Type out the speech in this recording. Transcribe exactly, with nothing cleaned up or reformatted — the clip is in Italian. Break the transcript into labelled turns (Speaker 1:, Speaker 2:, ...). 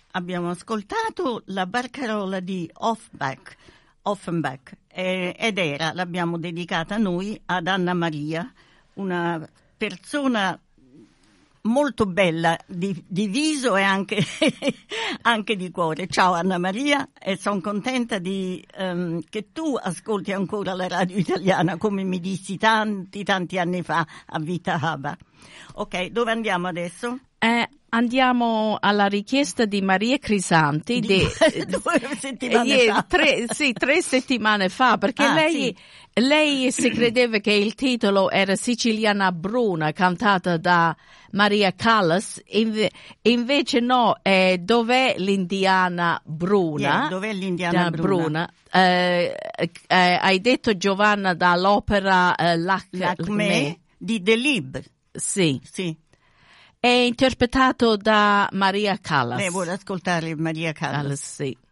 Speaker 1: abbiamo ascoltato la barcarola di Offenbach, Offenbach eh, ed era, l'abbiamo dedicata noi ad Anna Maria, una persona molto bella di, di viso e anche, anche di cuore. Ciao Anna Maria, e sono contenta di, um, che tu ascolti ancora la radio italiana, come mi dissi tanti tanti anni fa a Vita Haba. Ok, dove andiamo adesso?
Speaker 2: Eh, andiamo alla richiesta di Maria Crisanti
Speaker 1: di,
Speaker 2: di
Speaker 1: due settimane
Speaker 2: eh,
Speaker 1: fa.
Speaker 2: Tre, sì, tre settimane fa, perché
Speaker 1: ah,
Speaker 2: lei,
Speaker 1: sì.
Speaker 2: lei si credeva che il titolo era Siciliana Bruna, cantata da Maria Callas, inve, invece no, è Dov'è l'Indiana Bruna?
Speaker 1: Yeah, dov'è l'Indiana Bruna?
Speaker 2: Bruna. Eh, eh, hai detto, Giovanna, dall'opera eh, Lac-
Speaker 1: Lacmé di Delibes.
Speaker 2: Sì.
Speaker 1: Sì.
Speaker 2: È interpretato da Maria Callas.
Speaker 1: Lei vuole ascoltare Maria Callas?
Speaker 2: Callas, sì.